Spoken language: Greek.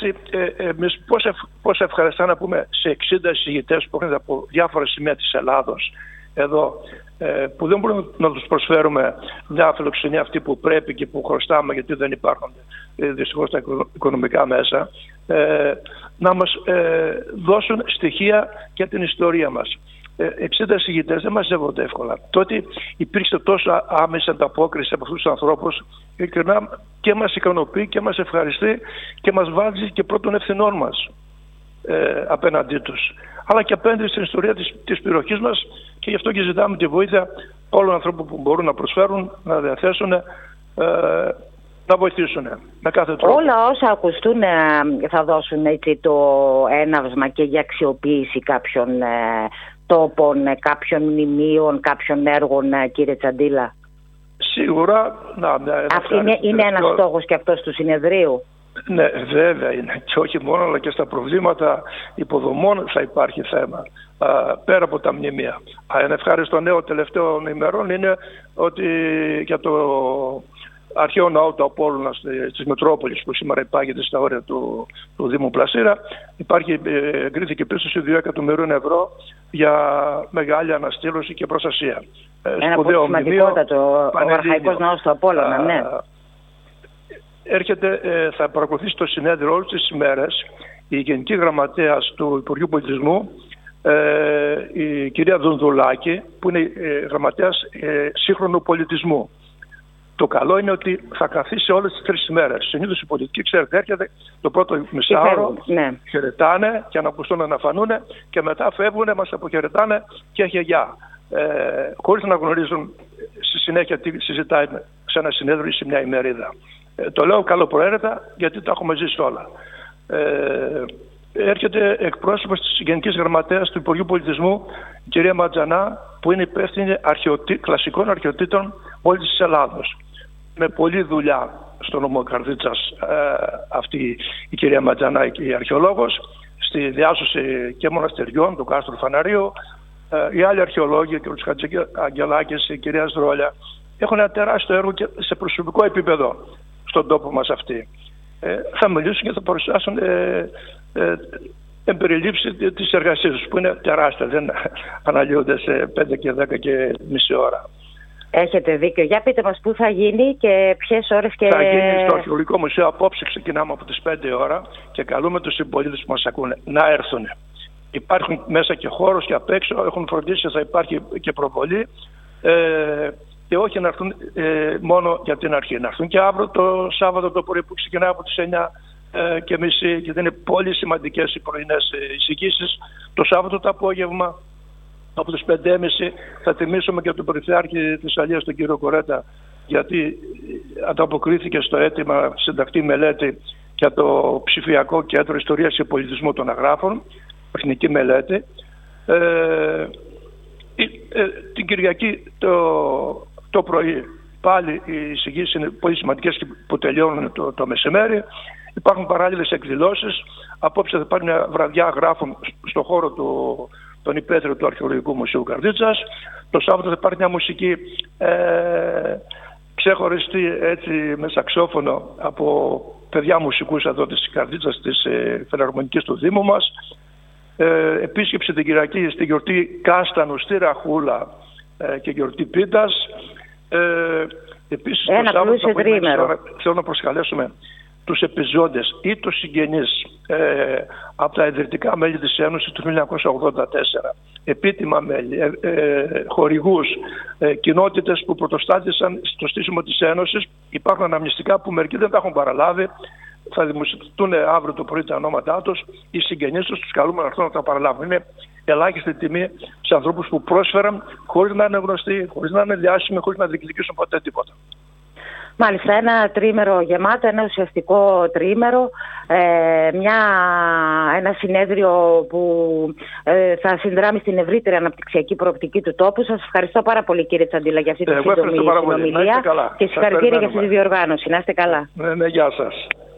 έτσι, εμείς πώς ευχαριστά να πούμε σε 60 εισηγητές που έχουν από διάφορα σημεία της Ελλάδος εδώ, που δεν μπορούμε να τους προσφέρουμε μια φιλοξενία αυτή που πρέπει και που χρωστάμε, γιατί δεν υπάρχουν δυστυχώς τα οικονομικά μέσα, να μας δώσουν στοιχεία για την ιστορία μας. 60 εισηγητές δεν μας σέβονται εύκολα. Τότε υπήρξε τόσο άμεση ανταπόκριση από αυτούς τους ανθρώπους, ειλικρινά και μας ικανοποιεί και μας ευχαριστεί και μας βάζει και πρώτων ευθυνών μας απέναντί τους, αλλά και απέναντι στην ιστορία της περιοχής μας, και γι' αυτό και ζητάμε τη βοήθεια όλων των ανθρώπων που μπορούν να προσφέρουν, να διαθέσουν, να βοηθήσουν με κάθε τρόπο. Όλα όσα ακουστούν θα δώσουν έτσι το έναυσμα και για αξιοποίηση κάποιων τόπων, κάποιων μνημείων, κάποιων έργων, κύριε Τσαντίλα. Σίγουρα. Είναι ένας στόχος και αυτός του συνεδρίου. Ναι, βέβαια είναι. Και όχι μόνο, αλλά και στα προβλήματα υποδομών θα υπάρχει θέμα, πέρα από τα μνημεία. Ένα ευχάριστο νέο τελευταίων ημερών είναι ότι για το αρχαίο ναό του Απόλλωνα της Μητρόπολης, που σήμερα υπάγεται στα όρια του Δήμου Πλασίρα, εγκρίθηκε πίσω σε 2 εκατομμυρίων ευρώ για μεγάλη αναστήλωση και προστασία. Ένα πολύ σημαντικότατο ο αρχαϊκός ναός του Απόλλωνα, ναι. Θα παρακολουθήσει το συνέδριο όλες τις ημέρες η Γενική Γραμματέας του Υπουργείου Πολιτισμού, η κυρία Δονδουλάκη, που είναι γραμματέας σύγχρονου πολιτισμού. Το καλό είναι ότι θα καθίσει όλες τις 3 ημέρες. Συνήθως οι πολιτικοί, ξέρετε, έρχεται το πρώτο μισάωρο, ναι, χαιρετάνε και ανακουστούν να φανούν, και μετά φεύγουν, μας αποχαιρετάνε και έχει γεια. Χωρίς να γνωρίζουν στη συνέχεια τι συζητάει σε ένα συνέδριο ή σε μια ημερίδα. Το λέω καλοπροαίρετα, γιατί τα έχουμε ζήσει όλα. Έρχεται εκπρόσωπος της Γενικής Γραμματέας του Υπουργείου Πολιτισμού, η κυρία Ματζανά, που είναι υπεύθυνη κλασικών αρχαιοτήτων όλης της Ελλάδος. Με πολλή δουλειά στο νομό Καρδίτσας αυτή η κυρία Ματζανά, η αρχαιολόγος, στη διάσωση και μοναστεριών του Κάστρου Φαναρίου. Οι άλλοι αρχαιολόγοι, και ο κ. Χατζηαγγελάκης, η κυρία Σδρόλια, έχουν ένα τεράστιο έργο και σε προσωπικό επίπεδο στον τόπο μας αυτή. Θα μιλήσουν και θα παρουσιάσουν εμπεριλήψη της εργασίας τους, που είναι τεράστια, δεν αναλύονται σε 5 και 10 και μισή ώρα. Έχετε δίκιο. Για πείτε μας πού θα γίνει και ποιες ώρες και... Θα γίνει στο Αρχαιολογικό Μουσείο. Απόψε ξεκινάμε από τις 5 ώρα και καλούμε τους συμπολίτες που μας ακούνε να έρθουν. Υπάρχουν μέσα και χώρος και απ' έξω, έχουν φροντίσει, θα υπάρχει και προβολή, και όχι να έρθουν μόνο για την αρχή. Να έρθουν και αύριο το Σάββατο το πρωί, που ξεκινάει από τις 9:30, γιατί είναι πολύ σημαντικές οι πρωινές εισηγήσεις. Το Σάββατο το απόγευμα από τις 5:30 θα τιμήσουμε και τον Πρωθυπουργό της Αλίας, τον κύριο Κορέτα, γιατί ανταποκρίθηκε στο αίτημα συντακτή μελέτη για το ψηφιακό κέντρο ιστορίας και πολιτισμού των Αγράφων, τεχνική μελέτη. Την Κυριακή το πρωί πάλι οι εισηγήσεις είναι πολύ σημαντικές και που τελειώνουν το μεσημέρι. Υπάρχουν παράλληλες εκδηλώσεις. Απόψε θα υπάρχει μια βραδιά γράφων στο χώρο των υπαίθριων του Αρχαιολογικού Μουσείου Καρδίτσας. Το Σάββατο θα υπάρχει μια μουσική ξεχωριστή, έτσι, με σαξόφωνο από παιδιά μουσικούς εδώ της Καρδίτσας, της Φιλαρμονικής του Δήμου μας. Επίσκεψη την Κυριακή στη γιορτή Κάστανου στη Ραχούλα και γιορτή Πίτας. Επίσης το Σάββατο θέλω να προσκαλέσουμε τους επιζώντες ή τους συγγενείς από τα ιδρυτικά μέλη της Ένωσης του 1984, επίτιμα μέλη, χορηγούς, κοινότητες που πρωτοστάτησαν στο στήσιμο της Ένωσης. Υπάρχουν αναμνηστικά που μερικοί δεν τα έχουν παραλάβει. Θα δημοσιευτούν αύριο το πρωί τα ονόματά τους. Οι συγγενείς τους καλούμε να έρθουν να τα παραλάβουν. Είναι ελάχιστη τιμή σε ανθρώπους που πρόσφεραν χωρίς να είναι γνωστοί, χωρίς να είναι διάσημοι, χωρίς να διεκδικήσουν ποτέ τίποτα. Μάλιστα, ένα τριήμερο γεμάτο, ένα ουσιαστικό τριήμερο, ένα συνέδριο που θα συνδράμει στην ευρύτερη αναπτυξιακή προοπτική του τόπου. Σας ευχαριστώ πάρα πολύ, κύριε Τσαντίλα, για αυτή τη σύντομη συνομιλία και συγχαρητήρια για αυτή τη διοργάνωση. Να είστε καλά. Ναι, γεια σας.